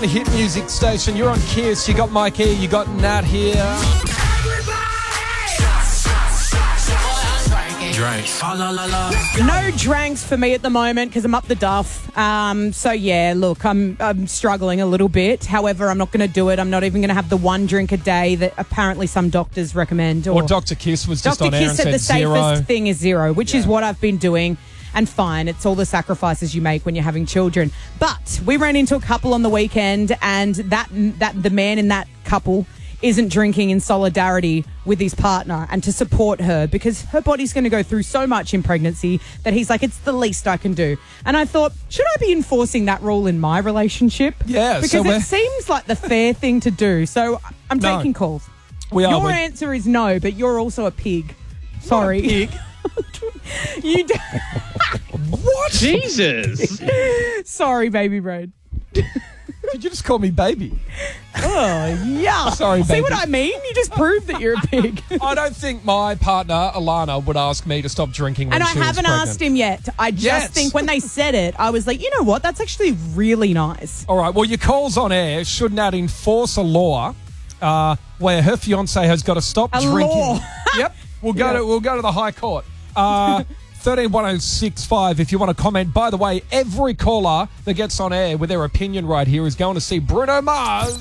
the hit music station. You're on Kiss. You got Mike E. You got Nat here. Drinks. No drinks for me at the moment because I'm up the duff. So, yeah, look, I'm struggling a little bit. However, I'm not going to do it. I'm not even going to have the one drink a day that apparently some doctors recommend. Or Dr. Kiss was just Dr. on air Kiss and said said the zero. safest thing is zero, which is what I've been doing. And fine, it's all the sacrifices you make when you're having children. But we ran into a couple on the weekend, and that the man in that couple isn't drinking in solidarity with his partner and to support her because her body's going to go through so much in pregnancy that he's like, it's the least I can do. And I thought, should I be enforcing that rule in my relationship? Yeah. Because it seems like the fair thing to do. So I'm No. taking calls. Your Answer is no, but you're also a pig. Sorry. Not a pig. You do- What? Jesus. Sorry, baby brain. Did you just call me baby? Oh, yeah. Sorry, See baby. what I mean? You just proved that you're a pig. I don't think my partner, Alana, would ask me to stop drinking when And I she was haven't pregnant. asked him yet. I just Yes. think when they said it, I was like, you know what? That's actually really nice. All right, well, your call's on air. Should Nat enforce a law where her fiancé has got to stop A drinking? law. Yep. We'll go to the High Court. 131065 if you want to comment. By the way, every caller that gets on air with their opinion right here is going to see Bruno Mars.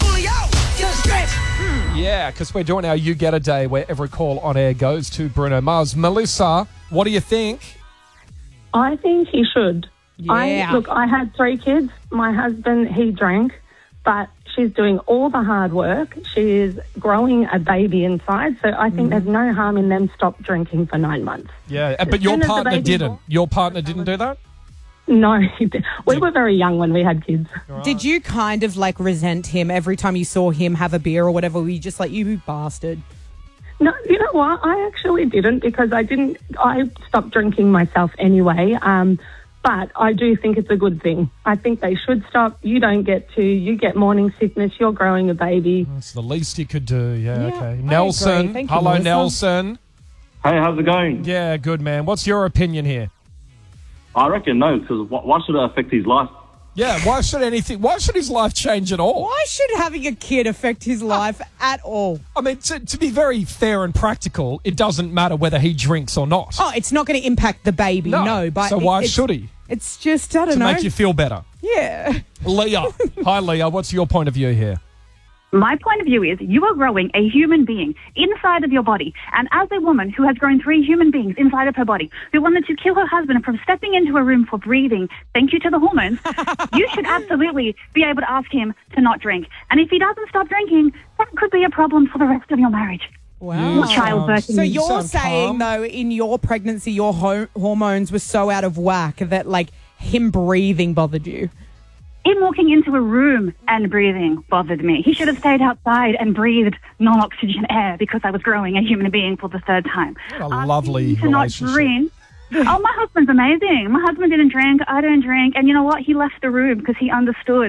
Yeah, because we're doing our You Get a Day where every call on air goes to Bruno Mars. Melissa, what do you think? I think he should. Yeah. I had 3 kids. My husband, he drank, but she's doing all the hard work. She is growing a baby inside, so I think there's no harm in them stop drinking for 9 months. Yeah, but your soon as the partner baby's didn't. born- Your partner didn't do that? No, we were very young when we had kids. Did you kind of like resent him every time you saw him have a beer or whatever? Were you just like, you bastard? No, you know what? I actually didn't because I stopped drinking myself anyway. But I do think it's a good thing. I think they should stop. You get morning sickness. You're growing a baby. It's the least you could do. Yeah, Yeah, okay. I Nelson. agree. Thank you, Hello, Melissa. Nelson. Hey, how's it going? Yeah, good, man. What's your opinion here? I reckon no, because why should it affect his life? Yeah, why should his life change at all? Why should having a kid affect his life at all? I mean, to be very fair and practical, it doesn't matter whether he drinks or not. Oh, it's not going to impact the baby, no. But so why it's- should he? It's just, I don't To know. make you feel better. Yeah. Leah. Hi, Leah. What's your point of view here? My point of view is you are growing a human being inside of your body. And as a woman who has grown 3 human beings inside of her body, who wanted to kill her husband from stepping into a room for breathing, thank you to the hormones, you should absolutely be able to ask him to not drink. And if he doesn't stop drinking, that could be a problem for the rest of your marriage. Wow. Or childbirth. So you're sound saying, calm. though, in your pregnancy, your hormones were so out of whack that, like, him breathing bothered you? Him walking into a room and breathing bothered me. He should have stayed outside and breathed non-oxygen air because I was growing a human being for the 3rd time. What a Asking lovely him to not relationship. drink. Oh, my husband's amazing. My husband didn't drink. I don't drink. And you know what? He left the room because he understood.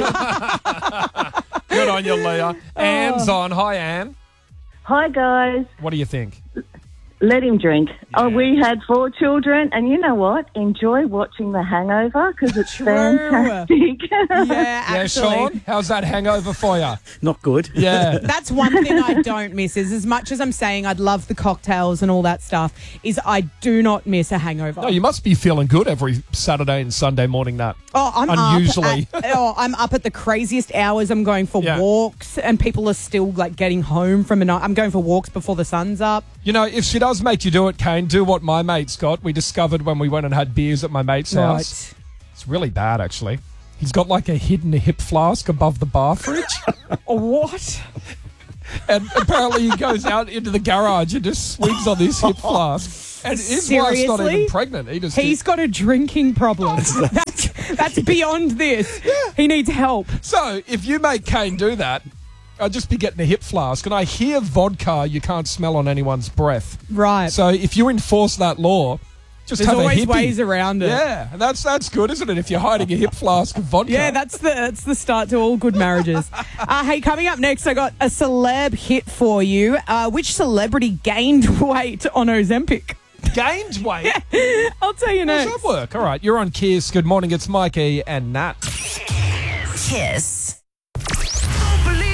Good on you, Leah. Anne's on. Hi, Anne. Hi, guys. What do you think? Let him drink. Oh, we had 4 children, and you know what? Enjoy watching The Hangover because it's True. fantastic. Yeah, Yeah, actually. Sean? How's that hangover for you? Not good. Yeah. That's one thing I don't miss is as much as I'm saying I'd love the cocktails and all that stuff, is I do not miss a hangover. No, you must be feeling good every Saturday and Sunday morning, Nat. Oh, I'm Unusually. I'm up at the craziest hours. I'm going for Yeah. walks, and people are still like getting home from a night. I'm going for walks before the sun's up. You know, if she does make you do it, Kane, do what my mate's got. We discovered when we went and had beers at my mate's house. It's really bad, actually. He's got like a hidden hip flask above the bar fridge. What? And apparently he goes out into the garage and just swings on this hip flask. And his wife's not Seriously? even pregnant. He's got a drinking problem. That's beyond this. He needs help. So if you make Kane do that, I'd just be getting a hip flask. And I hear vodka you can't smell on anyone's breath. Right. So if you enforce that law, just There's have a always hippie. ways around it. Yeah, and that's good, isn't it? If you're hiding a hip flask of vodka. Yeah, that's the start to all good marriages. Hey, coming up next, I got a celeb hit for you. Which celebrity gained weight on Ozempic? gained weight. I'll tell you How next. does that work? All right, you're on Kiss. Good morning. It's Mikey and Nat. Kiss.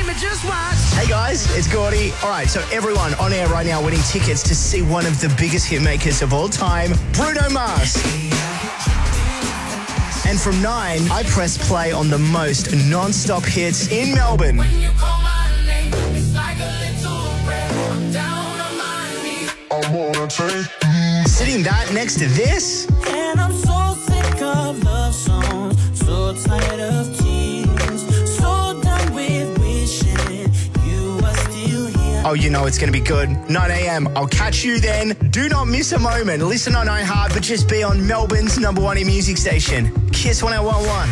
Hey guys, it's Gordy. All right, so everyone on air right now winning tickets to see one of the biggest hit makers of all time, Bruno Mars. And from 9, I press play on the most non-stop hits in Melbourne. Sitting that next to this. And I'm so sick of love songs, so tired of tears, so done with wishing you were still here. Oh, you know it's going to be good. 9 a.m. I'll catch you then. Do not miss a moment. Listen on iHeart, but just be on Melbourne's #1 music station. Kiss 1011.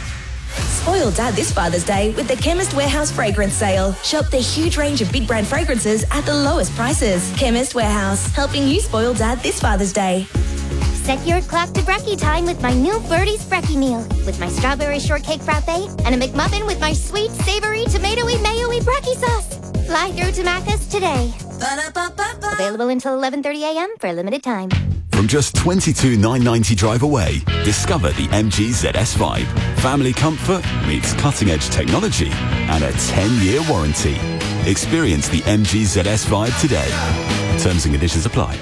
Spoil Dad this Father's Day with the Chemist Warehouse fragrance sale. Shop the huge range of big brand fragrances at the lowest prices. Chemist Warehouse, helping you spoil Dad this Father's Day. Set your clock to brekkie time with my new Birdie's Brekkie meal. With my strawberry shortcake frappe and a McMuffin with my sweet, savoury, tomatoey, mayo-y brekkie sauce. Fly through to Macca's today. Ba-da-ba-ba-ba. Available until 11:30 a.m. for a limited time. From just $22,990 drive away, discover the MG ZS5. Family comfort meets cutting-edge technology and a 10-year warranty. Experience the MG ZS5 today. Terms and conditions apply.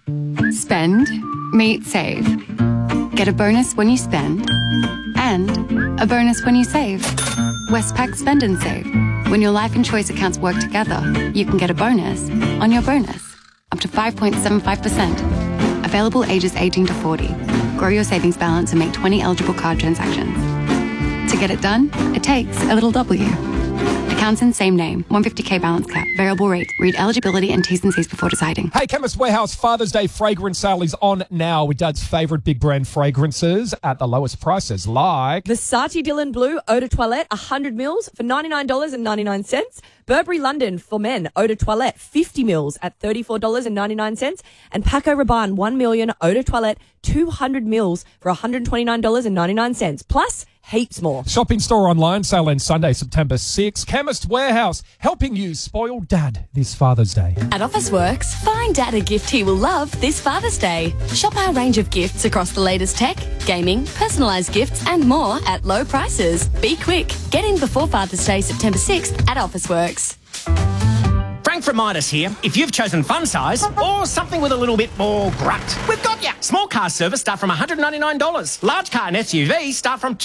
Spend, meet, save. Get a bonus when you spend and a bonus when you save. Westpac Spend and Save. When your life and choice accounts work together, you can get a bonus on your bonus. Up to 5.75%. Available ages 18 to 40. Grow your savings balance and make 20 eligible card transactions. To get it done, it takes a little W. Accounts in same name. 150k balance cap. Variable rate. Read eligibility and T's and C's before deciding. Hey, Chemist Warehouse Father's Day fragrance sale is on now with Dad's favourite big brand fragrances at the lowest prices, like Versace Dylan Blue Eau de Toilette 100 mils for $99.99. Burberry London for men Eau de Toilette 50 mils at $34.99. And Paco Rabanne 1 million Eau de Toilette 200 mils for $129.99. Plus, heaps more. Shop in store online, sale ends Sunday, September 6th. Chemist Warehouse, helping you spoil Dad this Father's Day. At Officeworks, find Dad a gift he will love this Father's Day. Shop our range of gifts across the latest tech, gaming, personalised gifts and more at low prices. Be quick. Get in before Father's Day, September 6th at Officeworks. Frank from Midas here. If you've chosen fun size or something with a little bit more grunt, we've got you. Small car service start from $199. Large car and SUV start from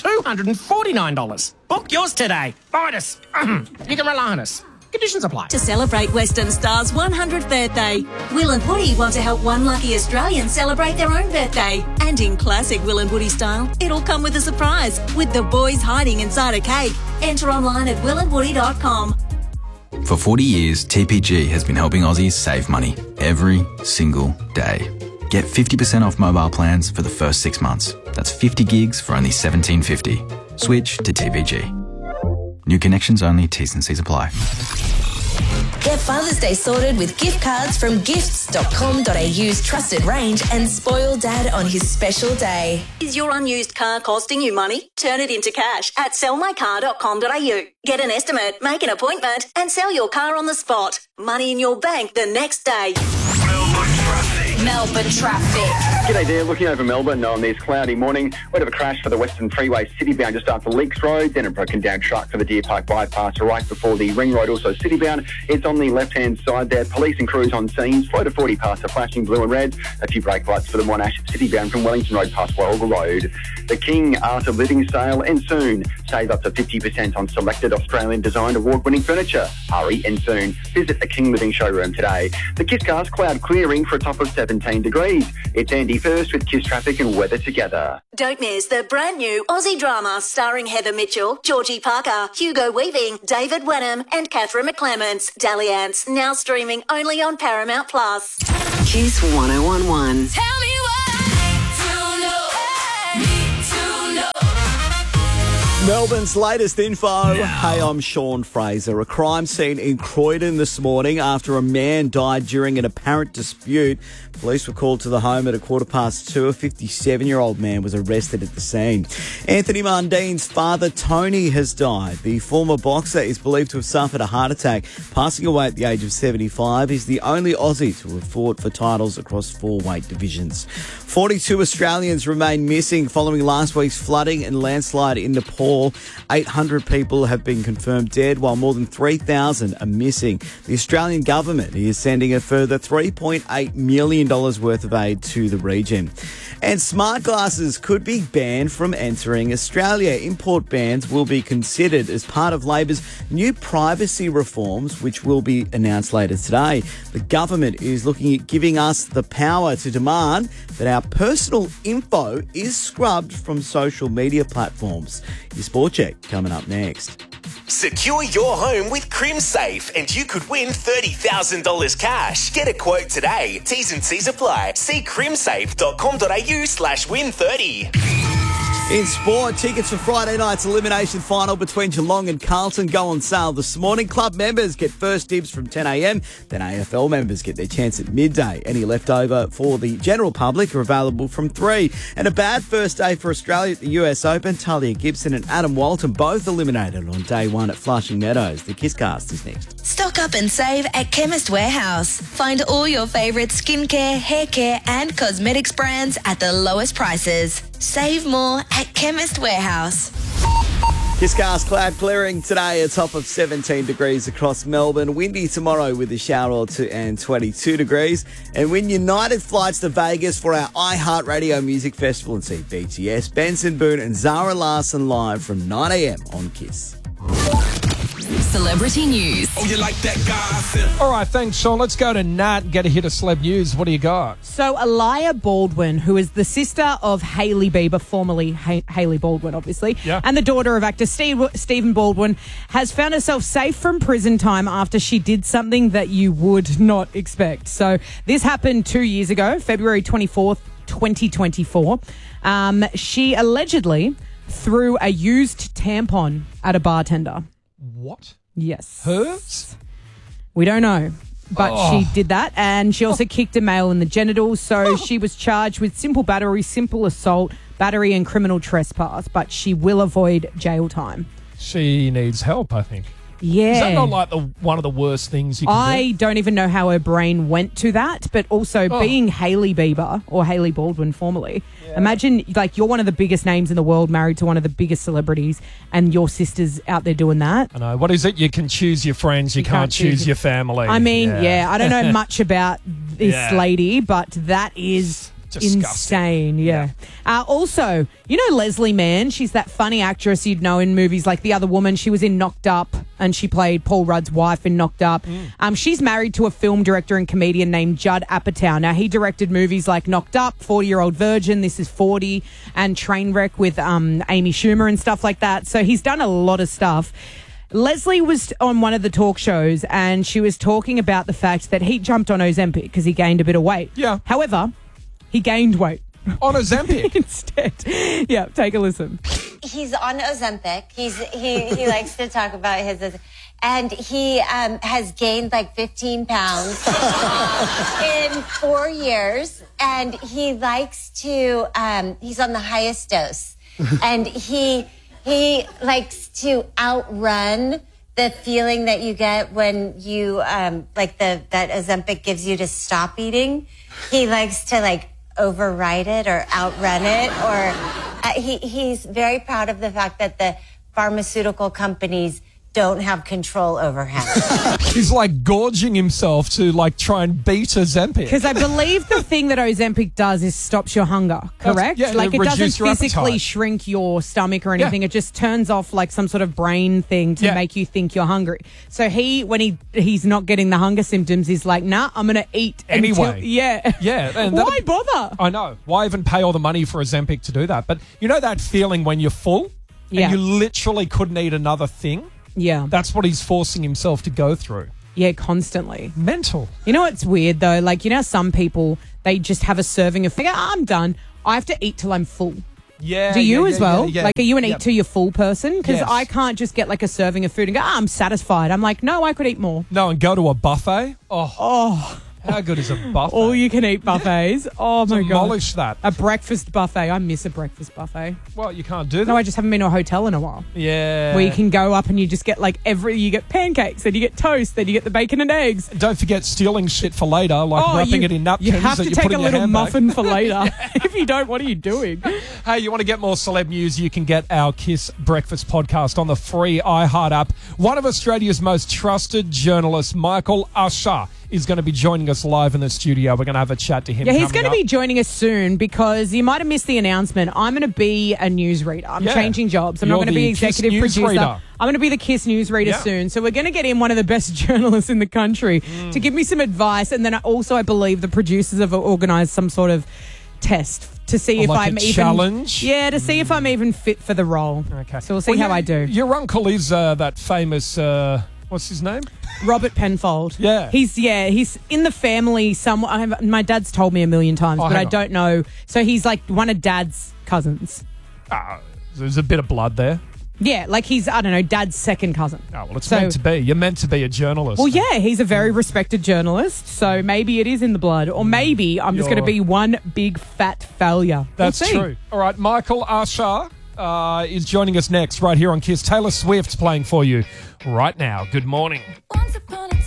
$249. Book yours today. Midas. You can rely on us. Conditions apply. To celebrate Western Star's 100th birthday, Will and Woody want to help one lucky Australian celebrate their own birthday. And in classic Will and Woody style, it'll come with a surprise, with the boys hiding inside a cake. Enter online at willandwoody.com. For 40 years, TPG has been helping Aussies save money every single day. Get 50% off mobile plans for the first 6 months. That's 50 gigs for only $17.50. Switch to TPG. New connections only, T's and C's apply. Get Father's Day sorted with gift cards from gifts.com.au's trusted range and spoil Dad on his special day. Is your unused car costing you money? Turn it into cash at sellmycar.com.au. Get an estimate, make an appointment and sell your car on the spot. Money in your bank the next day. Melbourne traffic. G'day there, looking over Melbourne on this cloudy morning. We have a crash for the Western Freeway citybound just after Leaks Road, then a broken down truck for the Deer Park bypass right before the Ring Road, also citybound. It's on the left-hand side there. Police and crews on scene, slow to 40 past the flashing blue and red. A few brake lights for the Monash citybound from Wellington Road past Warragul Road. The King Art of Living sale ends soon. Save up to 50% on selected Australian designed award-winning furniture. Hurry and soon. Visit the King Living showroom today. The Kiss Cars cloud clearing for a top of 17 degrees. It's Andy First with Kiss Traffic and weather together. Don't miss the brand new Aussie drama starring Heather Mitchell, Georgie Parker, Hugo Weaving, David Wenham and Catherine McClements. Dalliance, now streaming only on Paramount Plus. Kiss 1011. Tell me Melbourne's latest info. Hey, I'm Sean Fraser. A crime scene in Croydon this morning after a man died during an apparent dispute. Police were called to the home at 2:15. A 57-year-old man was arrested at the scene. Anthony Mundine's father, Tony, has died. The former boxer is believed to have suffered a heart attack, passing away at the age of 75. He's the only Aussie to have fought for titles across 4 weight divisions. 42 Australians remain missing following last week's flooding and landslide in Nepal. all. 800 people have been confirmed dead, while more than 3,000 are missing. The Australian government is sending a further $3.8 million worth of aid to the region. And smart glasses could be banned from entering Australia. Import bans will be considered as part of Labor's new privacy reforms, which will be announced later today. The government is looking at giving us the power to demand that our personal info is scrubbed from social media platforms. Your Sport Check coming up next. Secure your home with CrimSafe and you could win $30,000 cash. Get a quote today. T's and C's apply. See crimsafe.com.au/win30. In sport, tickets for Friday night's elimination final between Geelong and Carlton go on sale this morning. Club members get first dibs from 10 a.m, then AFL members get their chance at midday. Any leftover for the general public are available from 3. And a bad first day for Australia at the US Open. Talia Gibson and Adam Walton both eliminated on day 1 at Flushing Meadows. The Kisscast is next. Stock up and save at Chemist Warehouse. Find all your favourite skincare, hair care and cosmetics brands at the lowest prices. Save more at Chemist Warehouse. Kisscast cloud clearing today, a top of 17 degrees across Melbourne. Windy tomorrow with a shower or two and 22 degrees. And win United flights to Vegas for our iHeartRadio Music Festival and see BTS, Benson Boone and Zara Larsson live from 9 a.m. on Kiss. Celebrity news. Oh, you like that gossip? All right, thanks, Sean. Let's go to Nat and get a hit of celeb news. What do you got? So, Aaliyah Baldwin, who is the sister of Hailey Bieber, formerly Hailey Baldwin, obviously, and the daughter of actor Stephen Baldwin, has found herself safe from prison time after she did something that you would not expect. So, this happened 2 years ago, February 24th, 2024. She allegedly threw a used tampon at a bartender. What? Yes. Hers? We don't know. But she did that, and she also kicked a male in the genitals. So she was charged with simple battery, simple assault, battery and criminal trespass. But she will avoid jail time. She needs help, I think. Yeah. Is that not like one of the worst things you can do? I don't even know how her brain went to that, but also being Hailey Bieber or Hailey Baldwin formerly, imagine like you're one of the biggest names in the world, married to one of the biggest celebrities, and your sister's out there doing that. I know. What is it? You can choose your friends, you can't choose your family. I mean, I don't know much about this lady, but that is insane. Also, you know Leslie Mann, she's that funny actress you'd know in movies like The Other Woman. She was in Knocked Up and she played Paul Rudd's wife in Knocked Up. She's married to a film director and comedian named Judd Apatow. Now, he directed movies like Knocked Up, 40-Year-Old Virgin, This Is 40, and Trainwreck with Amy Schumer and stuff like that. So he's done a lot of stuff. Leslie was on one of the talk shows and she was talking about the fact that he jumped on Ozempic because he gained a bit of weight. Yeah. However, he gained weight. On Ozempic? Instead. Yeah, take a listen. He's on Ozempic. He likes to talk about his... And he has gained like 15 pounds in 4 years. And he likes to... he's on the highest dose. And he likes to outrun the feeling that you get when you... that Ozempic gives you to stop eating. He likes to override it or outrun it, or he's very proud of the fact that the pharmaceutical companies don't have control over him. He's gorging himself to try and beat Ozempic. Because I believe the thing that Ozempic does is stops your hunger, correct? Yeah, it doesn't physically appetite. shrink your stomach or anything. It just turns off some sort of brain thing to make you think you're hungry. So when he's not getting the hunger symptoms, he's like, nah, I'm going to eat anyway. Yeah. Why bother? I know. Why even pay all the money for Ozempic to do that? But you know that feeling when you're full and you literally couldn't eat another thing? Yeah. That's what he's forcing himself to go through. Yeah, constantly. Mental. You know what's weird, though? Some people, they just have a serving of... I'm done. I have to eat till I'm full. Yeah. Do you as well? Yeah. Are you an eat till you're full person? Because I can't just get a serving of food and go, I'm satisfied. I'm like, no, I could eat more. No, and go to a buffet. Oh. How good is a buffet? All you can eat buffets. Oh my god. Demolish that. A breakfast buffet. I miss a breakfast buffet. Well, you can't do that. No, I just haven't been to a hotel in a while. Yeah. Where you can go up and you just get like you get pancakes, then you get toast, then you get the bacon and eggs. Don't forget stealing shit for later, like wrapping it in napkins. You have that to you take put a in your little handbag. muffin for later. If you don't, what are you doing? Hey, you want to get more celeb news? You can get our Kiss Breakfast podcast on the free iHeart app. One of Australia's most trusted journalists, Michael Usher, is going to be joining us live in the studio. We're going to have a chat to him. Yeah, he's going coming to be joining us soon because you might have missed the announcement. I'm going to be a newsreader. I'm changing jobs. I'm not going to be executive producer. I'm going to be the Kiss newsreader soon. So we're going to get in one of the best journalists in the country to give me some advice. And then I believe the producers have organised some sort of test to see if like I'm a even challenge. Yeah, to see if I'm even fit for the role. Okay, so we'll see how I do. Your uncle is that famous. What's his name? Robert Penfold. Yeah. He's in the family somewhere. My dad's told me a million times, but I don't know. So he's like one of Dad's cousins. There's a bit of blood there. Yeah, like he's, I don't know, Dad's second cousin. Oh, well, it's meant to be. You're meant to be a journalist. Well, yeah, he's a very respected journalist, so maybe it is in the blood. Or maybe I'm just going to be one big fat failure. That's true. All right, Michael Usher is joining us next right here on Kiss. Taylor Swift's playing for you right now. Good morning.